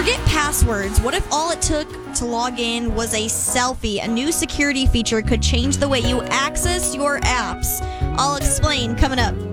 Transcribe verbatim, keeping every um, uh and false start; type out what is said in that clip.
Forget passwords. What if all it took to log in was a selfie? A new security feature could change the way you access your apps. I'll explain coming up.